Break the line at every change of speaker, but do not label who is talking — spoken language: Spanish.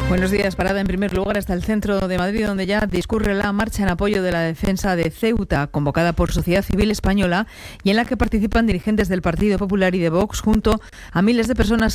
Buenos días. Parada en primer lugar hasta el centro de Madrid, donde ya discurre la marcha en apoyo de la defensa de Ceuta, convocada por Sociedad Civil Española y en la que participan dirigentes del Partido Popular y de Vox, junto a miles de personas